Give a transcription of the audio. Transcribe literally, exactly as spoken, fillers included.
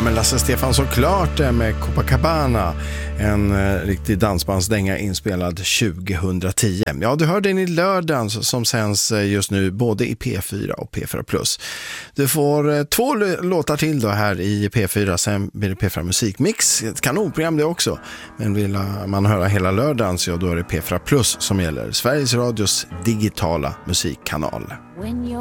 men Lasse Stefan såklart med Copacabana, en eh, riktig dansbandsdänga inspelad tjugohundratio. Ja, du hör den i lördagen som sänds just nu både i P fyra och P fyra plus. Du får eh, två l- låtar till då här i P fyra, sen blir det P fyra Musikmix, ett kanonprogram det också. Men vill man höra hela lördagen så då är det P fyra plus som gäller, Sveriges Radios digitala musikkanal.